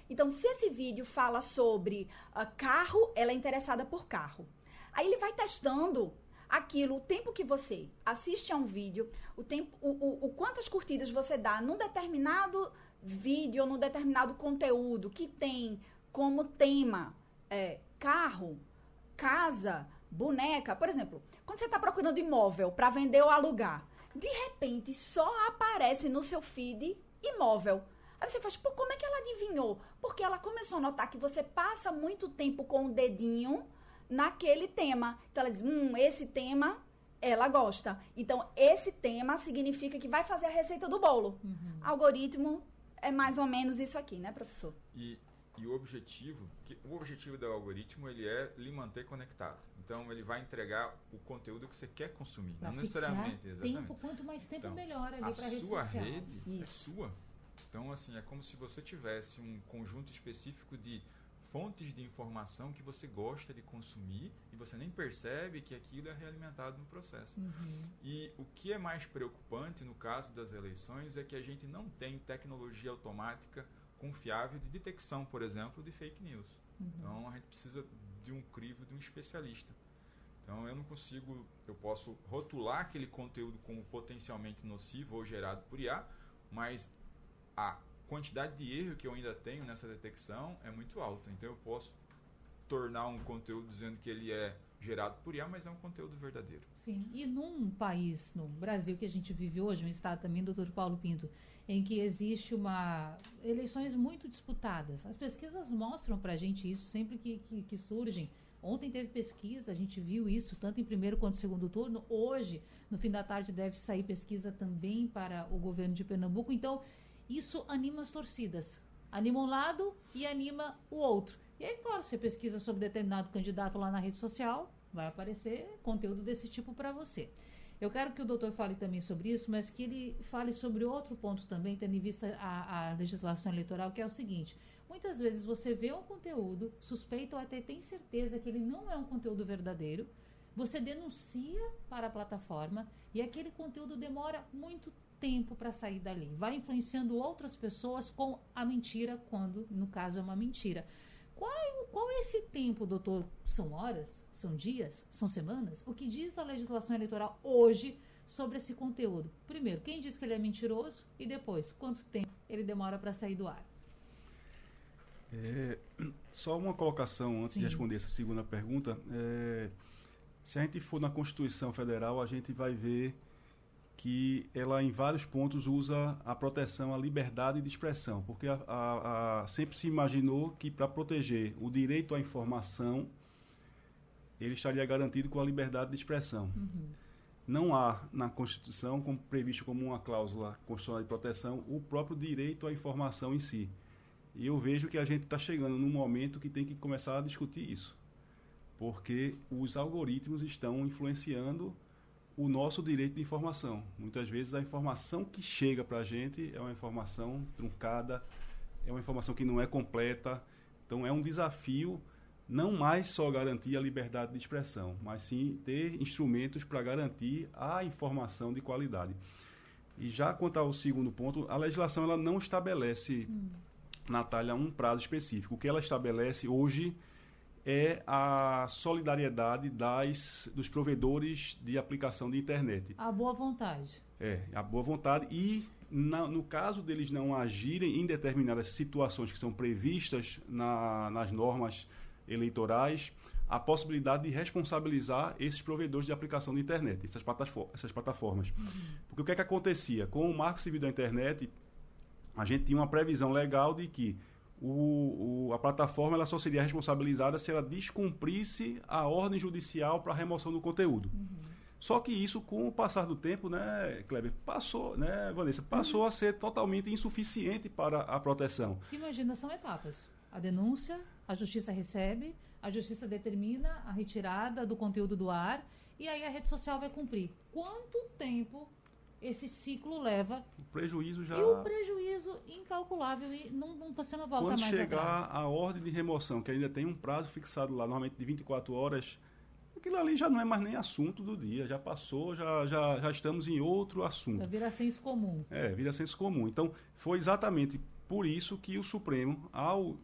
Então, se esse vídeo fala sobre carro, ela é interessada por carro. Aí ele vai testando aquilo, o tempo que você assiste a um vídeo, o quantas curtidas você dá num determinado vídeo ou num determinado conteúdo que tem como tema carro, casa, boneca. Por exemplo, quando você está procurando imóvel para vender ou alugar, de repente só aparece no seu feed imóvel. Aí você faz, como é que ela adivinhou? Porque ela começou a notar que você passa muito tempo com o dedinho naquele tema. Então ela diz, esse tema ela gosta. Então esse tema significa que vai fazer a receita do bolo. Algoritmo é mais ou menos isso aqui, né, professor? E o objetivo do algoritmo, ele é lhe manter conectado. Então, ele vai entregar o conteúdo que você quer consumir. Pra não necessariamente, exatamente. Quanto mais tempo, então, melhor ali para a rede social. A sua social. rede é sua. Então, assim, é como se você tivesse um conjunto específico de fontes de informação que você gosta de consumir e você nem percebe que aquilo é realimentado no processo. E o que é mais preocupante no caso das eleições é que a gente não tem tecnologia automática confiável de detecção, por exemplo, de fake news. Então, a gente precisa de um crivo, de um especialista. Então, eu posso rotular aquele conteúdo como potencialmente nocivo ou gerado por IA, mas a quantidade de erro que eu ainda tenho nessa detecção é muito alta. Então, eu posso tornar um conteúdo dizendo que ele é gerado por IA, mas é um conteúdo verdadeiro. Sim, e num país, no Brasil que a gente vive hoje, um estado também, doutor Paulo Pinto, em que existe eleições muito disputadas. As pesquisas mostram para a gente isso sempre que surgem. Ontem teve pesquisa, a gente viu isso, tanto em primeiro quanto segundo turno. Hoje, no fim da tarde, deve sair pesquisa também para o governo de Pernambuco. Então, isso anima as torcidas. Anima um lado e anima o outro. E aí, claro, você pesquisa sobre determinado candidato lá na rede social, vai aparecer conteúdo desse tipo para você. Eu quero que o doutor fale também sobre isso, mas que ele fale sobre outro ponto também, tendo em vista a legislação eleitoral, que é o seguinte: muitas vezes você vê um conteúdo, suspeita ou até tem certeza que ele não é um conteúdo verdadeiro, você denuncia para a plataforma e aquele conteúdo demora muito tempo para sair dali. Vai influenciando outras pessoas com a mentira, quando, no caso, é uma mentira. Qual é esse tempo, doutor? São horas? São dias? São semanas? O que diz a legislação eleitoral hoje sobre esse conteúdo? Primeiro, quem diz que ele é mentiroso? E depois, quanto tempo ele demora para sair do ar? Só uma colocação antes de responder essa segunda pergunta. Se a gente for na Constituição Federal, a gente vai ver que ela em vários pontos usa a proteção à liberdade de expressão, porque sempre se imaginou que para proteger o direito à informação, ele estaria garantido com a liberdade de expressão. Não há na Constituição, como previsto como uma cláusula constitucional de proteção, o próprio direito à informação em si. E eu vejo que a gente está chegando num momento que tem que começar a discutir isso, porque os algoritmos estão influenciando o nosso direito de informação. Muitas vezes a informação que chega para a gente é uma informação truncada, é uma informação que não é completa. Então é um desafio não mais só garantir a liberdade de expressão, mas sim ter instrumentos para garantir a informação de qualidade. E já quanto ao segundo ponto, a legislação ela não estabelece, Natália, um prazo específico. O que ela estabelece hoje é a solidariedade dos provedores de aplicação de internet. A boa vontade. A boa vontade. E, no caso deles não agirem em determinadas situações que são previstas nas normas eleitorais, a possibilidade de responsabilizar esses provedores de aplicação de internet, essas plataformas. Porque o que é que acontecia? Com o Marco Civil da Internet, a gente tinha uma previsão legal de que a plataforma ela só seria responsabilizada se ela descumprisse a ordem judicial para a remoção do conteúdo. Só que isso, com o passar do tempo, né, Kleber, Vanessa, passou a ser totalmente insuficiente para a proteção. Imagina, são etapas. A denúncia, a justiça recebe, a justiça determina a retirada do conteúdo do ar e aí a rede social vai cumprir. Quanto tempo esse ciclo leva? O prejuízo já... E o prejuízo incalculável e você não volta mais atrás. Quando chegar a ordem de remoção, que ainda tem um prazo fixado lá, normalmente de 24 horas, aquilo ali já não é mais nem assunto do dia, já passou, já estamos em outro assunto. Já vira senso comum. Vira senso comum. Então, foi exatamente por isso que o Supremo, ao